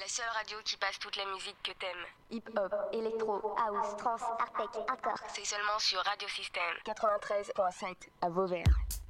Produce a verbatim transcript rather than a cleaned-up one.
La seule radio qui passe toute la musique que t'aimes. Hip-hop, électro, house, trance, artec, hardcore. C'est seulement sur Radio Système quatre-vingt-treize virgule sept à Vauvert.